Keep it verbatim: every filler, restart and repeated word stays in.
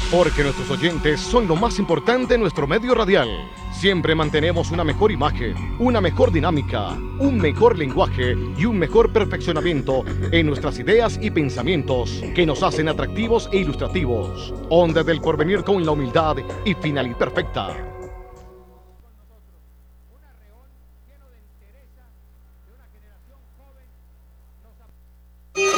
Porque nuestros oyentes son lo más importante en nuestro medio radial. Siempre mantenemos una mejor imagen, una mejor dinámica, un mejor lenguaje y un mejor perfeccionamiento en nuestras ideas y pensamientos que nos hacen atractivos e ilustrativos. Onda del porvenir con la humildad y finalidad perfecta.